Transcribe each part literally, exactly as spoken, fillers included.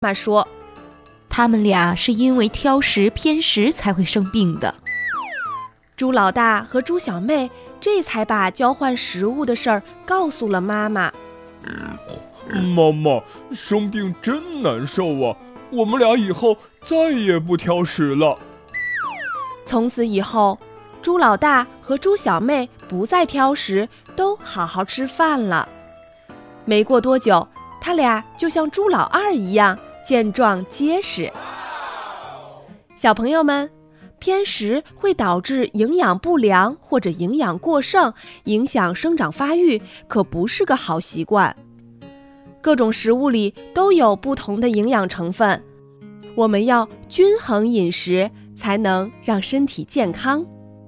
妈说， 他们俩是因为挑食偏食才会生病的。 猪老大和猪小妹这才把交换食物的事儿告诉了妈妈。 妈妈，生病真难受啊，我们俩以后再也不挑食了。 从此以后，猪老大和猪小妹不再挑食，都好好吃饭了。没过多久，他俩就像猪老二一样健壮结实。小朋友们，偏食会导致营养不良或者营养过剩，影响生长发育，可不是个好习惯。各种食物里都有不同的营养成分，我们要均衡饮食，才能让身体健康。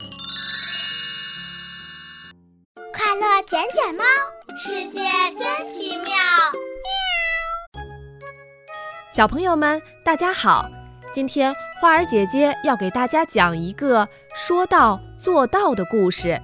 快乐捡捡猫，世界真奇妙。 小朋友们，大家好，今天花儿姐姐要给大家讲一个说到做到的故事。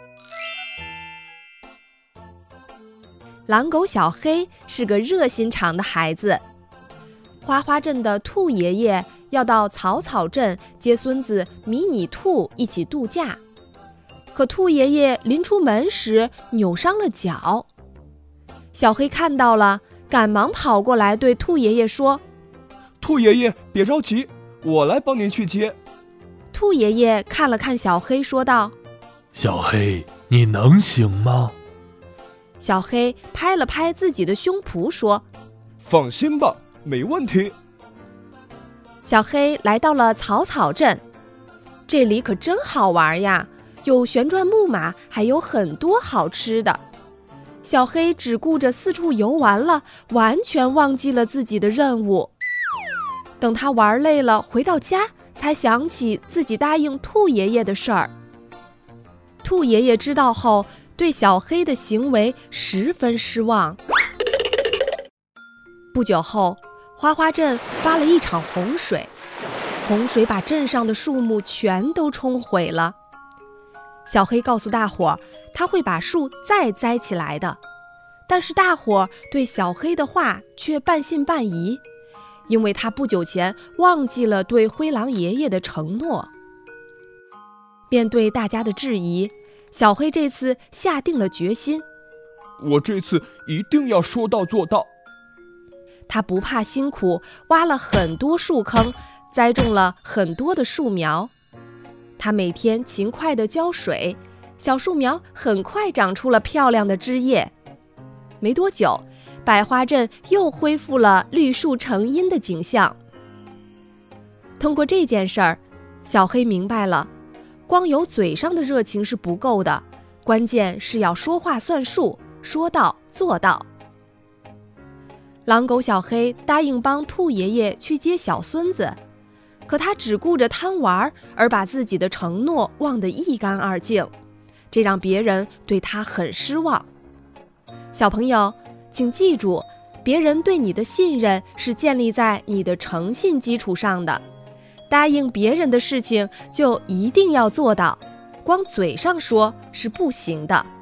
狼狗小黑是个热心肠的孩子。花花镇的兔爷爷要到草草镇接孙子迷你兔一起度假，可兔爷爷临出门时扭伤了脚。小黑看到了，赶忙跑过来对兔爷爷说： 兔爷爷别着急，我来帮您去接。 兔爷爷看了看小黑说道： 小黑，你能行吗？ 小黑拍了拍自己的胸脯说： 放心吧，没问题。 小黑来到了草草镇，这里可真好玩呀，有旋转木马，还有很多好吃的。小黑只顾着四处游玩了，完全忘记了自己的任务。等他玩累了回到家，才想起自己答应兔爷爷的事儿。兔爷爷知道后，对小黑的行为十分失望。不久后，花花镇发了一场洪水，洪水把镇上的树木全都冲毁了。小黑告诉大伙，他会把树再栽起来的，但是大伙对小黑的话却半信半疑，因为他不久前忘记了对灰狼爷爷的承诺。面对大家的质疑，小黑这次下定了决心， 我这次一定要说到做到。 他不怕辛苦，挖了很多树坑，栽种了很多的树苗。他每天勤快地浇水，小树苗很快长出了漂亮的枝叶。没多久，百花镇又恢复了绿树成荫的景象。通过这件事儿，小黑明白了，光有嘴上的热情是不够的，关键是要说话算数，说到做到。狼狗小黑答应帮兔爷爷去接小孙子，可他只顾着贪玩，而把自己的承诺忘得一干二净，这让别人对他很失望。小朋友，请记住，别人对你的信任是建立在你的诚信基础上的。答应别人的事情就一定要做到，光嘴上说是不行的。